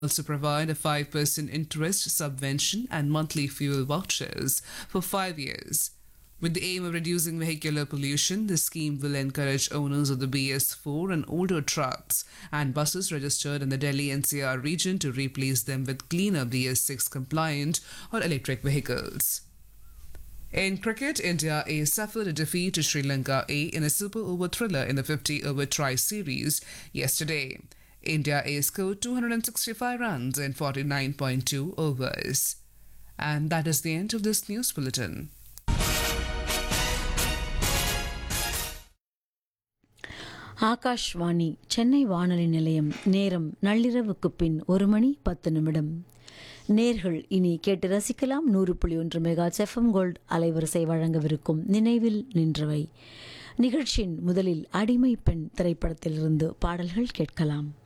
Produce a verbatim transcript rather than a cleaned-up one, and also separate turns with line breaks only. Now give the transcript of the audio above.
also provide a five percent interest subvention and monthly fuel vouchers for five years. With the aim of reducing vehicular pollution, the scheme will encourage owners of the B S four and older trucks and buses registered in the Delhi N C R region to replace them with cleaner B S six compliant or electric vehicles. In cricket, India A suffered a defeat to Sri Lanka A in a super over thriller in the fifty over try series yesterday. India A scored two hundred sixty-five runs in forty-nine point two overs. And that is the end of this news bulletin.
Akashvani Chennai வானொலி நிலையம். நேரம் நள்ளிரவுக்கு பின் ஒரு மணி பத்து நிமிடம். நேர்கள் இனி கேட்டு ரசிக்கலாம் நூறு புள்ளி ஒன்று மெகா எஃப்எம் கோல்ட் அலைவரிசை வழங்கவிருக்கும் நினைவில் நின்றவை நிகழ்ச்சியின் முதலில் அடிமை பெண் திரைப்படத்திலிருந்து பாடல்கள் கேட்கலாம்.